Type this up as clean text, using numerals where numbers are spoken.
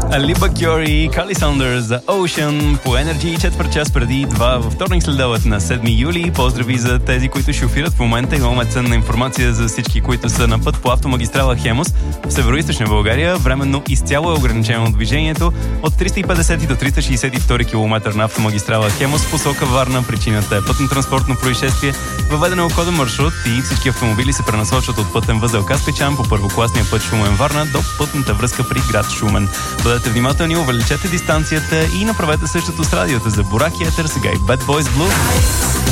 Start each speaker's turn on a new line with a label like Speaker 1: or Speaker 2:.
Speaker 1: Алиба Кьори и Кали Саундърс за Ocean по Energy, четвърт час преди 2 във вторник следобед на 7 юли. Поздрави за тези, които шофират в момента. Имаме ценна информация за всички, които са на път по автомагистрала Хемус в североизточна България. Временно изцяло е ограничено движението от 350 до 362 км на автомагистрала Хемус в посока Варна. Причината е пътно-транспортно происшествие. Въведен е обходен маршрут и всички автомобили се пренасочват от пътен възел Каспичан по първокласния път Шумен-Варна до пътната връзка при град Шумен. Бъдете внимателни, увеличете дистанцията и направете същото с радиото за Бурак и Етер. Сега и Bad Boys Blue.